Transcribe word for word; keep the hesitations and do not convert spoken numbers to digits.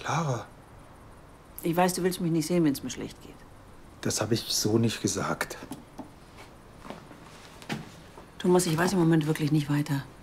Clara. Ich weiß, du willst mich nicht sehen, wenn es mir schlecht geht. Das habe ich so nicht gesagt. Thomas, ich weiß im Moment wirklich nicht weiter.